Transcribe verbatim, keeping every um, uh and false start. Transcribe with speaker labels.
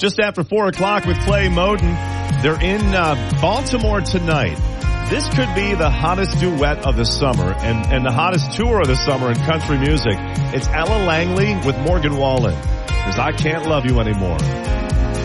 Speaker 1: Just after four o'clock with Clay Moden. They're in uh, Baltimore tonight. This could be the hottest duet of the summer and, and the hottest tour of the summer in country music. It's Ella Langley with Morgan Wallen. Because I Can't Love You Anymore.